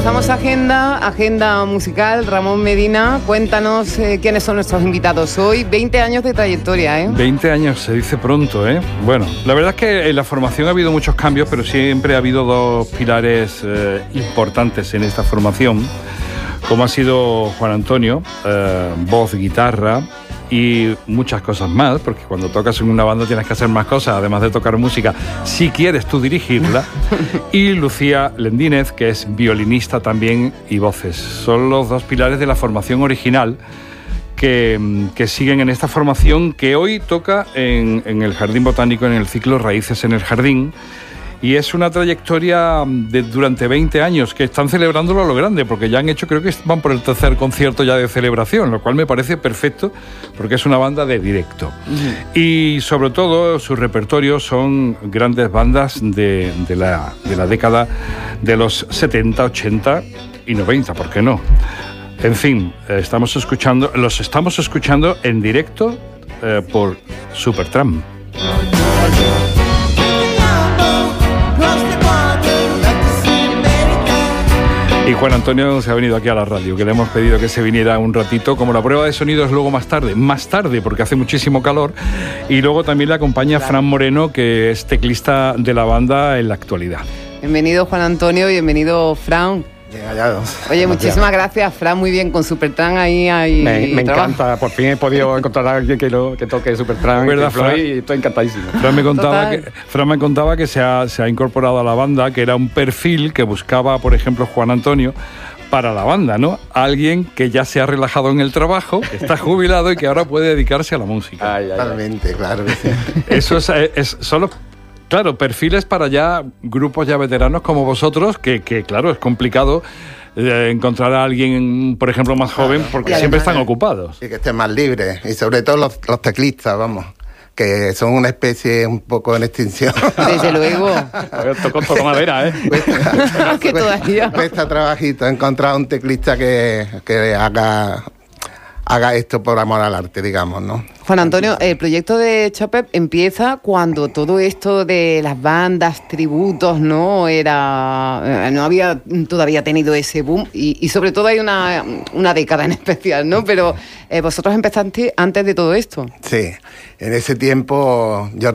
comenzamos agenda musical. Ramón Medina, cuéntanos quiénes son nuestros invitados hoy. 20 años de trayectoria, ¿eh? 20 años, se dice pronto, ¿eh? Bueno, la verdad es que en la formación ha habido muchos cambios, pero siempre ha habido dos pilares importantes en esta formación, como ha sido Juan Antonio, voz, guitarra y muchas cosas más, porque cuando tocas en una banda tienes que hacer más cosas, además de tocar música, si quieres tú dirigirla. Y Lucía Lendínez, que es violinista también y voces. Son los dos pilares de la formación original que siguen en esta formación, que hoy toca en el Jardín Botánico, en el ciclo Raíces en el Jardín. Y es una trayectoria durante 20 años que están celebrándolo a lo grande, porque ya han hecho, creo que van por el tercer concierto ya de celebración, lo cual me parece perfecto, porque es una banda de directo. Y sobre todo su repertorio son grandes bandas de la década de los 70, 80 y 90, ¿por qué no? En fin, los estamos escuchando en directo por Supertramp. Y Juan Antonio se ha venido aquí a la radio, que le hemos pedido que se viniera un ratito, como la prueba de sonido es luego más tarde, porque hace muchísimo calor. Y luego también le acompaña Fran Moreno, que es teclista de la banda en la actualidad. Bienvenido Juan Antonio, bienvenido Fran. Bien hallados. Oye, muchísimas gracias, Fran, muy bien, con Supertramp ahí me encanta, por fin he podido encontrar a alguien que toque Supertramp, ¿verdad, Fran? Y estoy encantadísimo. Fran me contaba que se ha incorporado a la banda, que era un perfil que buscaba, por ejemplo, Juan Antonio, para la banda, ¿no? Alguien que ya se ha relajado en el trabajo, que está jubilado y que ahora puede dedicarse a la música. Totalmente, claro que sí. Eso son los... Claro, perfiles para ya grupos ya veteranos como vosotros, que claro, es complicado encontrar a alguien, por ejemplo, más joven, porque siempre están ocupados. Y que estén más libres, y sobre todo los teclistas, vamos, que son una especie un poco en extinción. Desde luego. Toco madera, ¿eh? Cuesta trabajito encontrar un teclista que haga esto por amor al arte, digamos, ¿no? Juan Antonio, el proyecto de Chopep empieza cuando todo esto de las bandas, tributos, no había todavía tenido ese boom y sobre todo hay una década en especial, ¿no? Pero vosotros empezaste antes de todo esto. Sí, en ese tiempo yo